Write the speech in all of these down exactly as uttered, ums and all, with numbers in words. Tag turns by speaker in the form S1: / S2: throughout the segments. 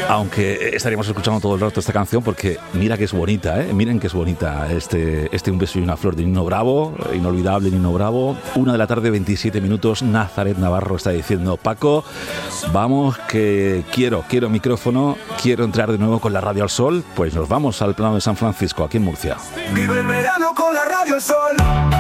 S1: Aunque estaríamos escuchando todo el rato esta canción porque mira que es bonita, ¿eh? Miren que es bonita este, este Un beso y una flor de Nino Bravo, inolvidable Nino Bravo. Una de la tarde, veintisiete minutos, Nazaret Navarro está diciendo: Paco, vamos que quiero, quiero micrófono, quiero entrar de nuevo con la radio al sol. Pues nos vamos al plano de San Francisco, aquí en Murcia.
S2: Vive el verano con la radio al sol.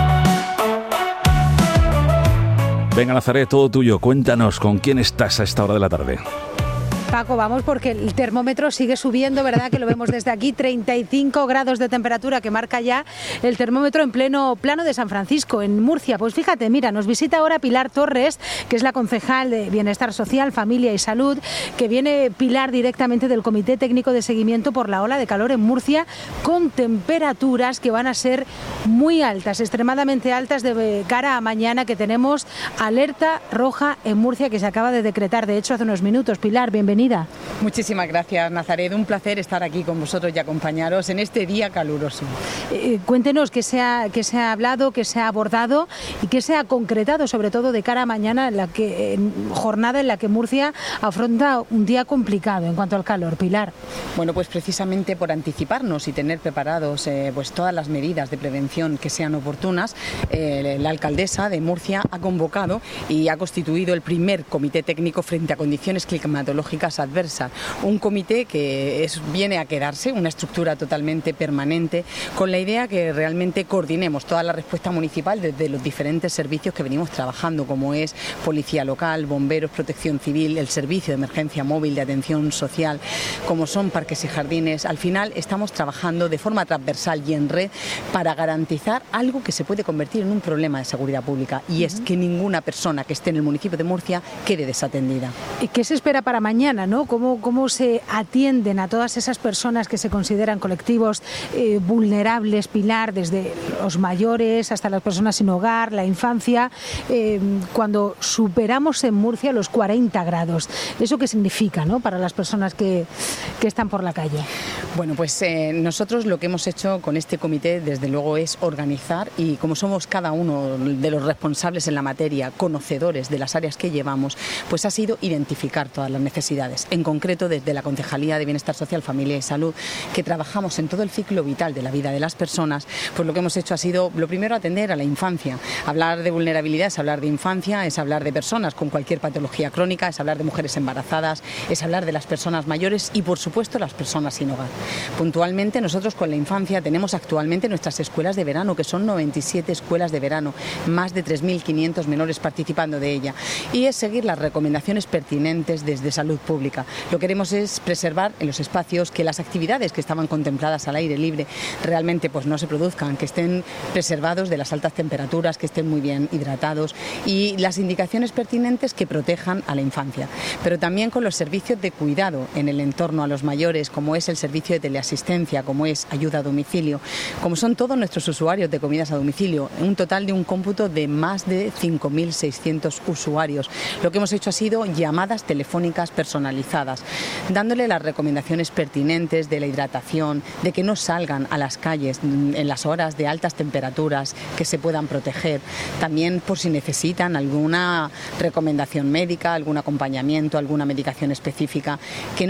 S1: Venga, Nazaret, todo tuyo, cuéntanos con quién estás a esta hora de la tarde.
S3: Paco, vamos porque el termómetro sigue subiendo, ¿verdad? Que lo vemos desde aquí, treinta y cinco grados de temperatura que marca ya el termómetro en pleno plano de San Francisco, en Murcia. Pues fíjate, mira, nos visita ahora Pilar Torres, que es la concejal de Bienestar Social, Familia y Salud, que viene Pilar directamente del Comité Técnico de Seguimiento por la ola de calor en Murcia, con temperaturas que van a ser muy altas, extremadamente altas de cara a mañana, que tenemos alerta roja en Murcia que se acaba de decretar, de hecho, hace unos minutos. Pilar, bienvenida.
S4: Muchísimas gracias, Nazaret. Un placer estar aquí con vosotros y acompañaros en este día caluroso.
S3: Eh, cuéntenos qué se, ha, qué se ha hablado, qué se ha abordado y qué se ha concretado, sobre todo de cara a mañana, en la que, en jornada en la que Murcia afronta un día complicado en cuanto al calor. Pilar.
S4: Bueno, pues precisamente por anticiparnos y tener preparados eh, pues todas las medidas de prevención que sean oportunas, eh, la alcaldesa de Murcia ha convocado y ha constituido el primer comité técnico frente a condiciones climatológicas adversas. Un comité que es, viene a quedarse, una estructura totalmente permanente, con la idea que realmente coordinemos toda la respuesta municipal desde los diferentes servicios que venimos trabajando, como es Policía Local, Bomberos, Protección Civil, el Servicio de Emergencia Móvil de Atención Social, como son parques y jardines. Al final estamos trabajando de forma transversal y en red para garantizar algo que se puede convertir en un problema de seguridad pública, y es que ninguna persona que esté en el municipio de Murcia quede desatendida.
S3: ¿Y qué se espera para mañana, ¿no? ¿Cómo, cómo se atienden a todas esas personas que se consideran colectivos eh, vulnerables, Pilar, desde los mayores hasta las personas sin hogar, la infancia, eh, cuando superamos en Murcia los cuarenta grados? ¿Eso qué significa, ¿no?, para las personas que, que están por la calle?
S4: Bueno, pues eh, nosotros lo que hemos hecho con este comité, desde luego, es organizar, y como somos cada uno de los responsables en la materia, conocedores de las áreas que llevamos, pues ha sido identificar todas las necesidades. En concreto, desde la Concejalía de Bienestar Social, Familia y Salud, que trabajamos en todo el ciclo vital de la vida de las personas, pues lo que hemos hecho ha sido, lo primero, atender a la infancia. Hablar de vulnerabilidad es hablar de infancia, es hablar de personas con cualquier patología crónica, es hablar de mujeres embarazadas, es hablar de las personas mayores y, por supuesto, las personas sin hogar. Puntualmente, nosotros con la infancia tenemos actualmente nuestras escuelas de verano, que son noventa y siete escuelas de verano, más de tres mil quinientos menores participando de ella, y es seguir las recomendaciones pertinentes desde salud pública. Lo que queremos es preservar en los espacios que las actividades que estaban contempladas al aire libre realmente pues no se produzcan, que estén preservados de las altas temperaturas, que estén muy bien hidratados, y las indicaciones pertinentes que protejan a la infancia. Pero también con los servicios de cuidado en el entorno a los mayores, como es el servicio de teleasistencia, como es ayuda a domicilio, como son todos nuestros usuarios de comidas a domicilio, un total de un cómputo de más de cinco mil seiscientos usuarios. Lo que hemos hecho ha sido llamadas telefónicas personalizadas, dándole las recomendaciones pertinentes de la hidratación, de que no salgan a las calles en las horas de altas temperaturas, que se puedan proteger. También por si necesitan alguna recomendación médica, algún acompañamiento, alguna medicación específica, que no